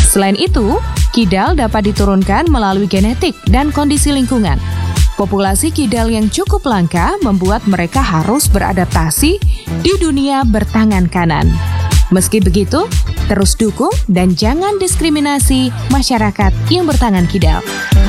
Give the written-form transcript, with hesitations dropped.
Selain itu, kidal dapat diturunkan melalui genetik dan kondisi lingkungan. Populasi kidal yang cukup langka membuat mereka harus beradaptasi di dunia bertangan kanan. Meski begitu, terus dukung dan jangan diskriminasi masyarakat yang bertangan kidal.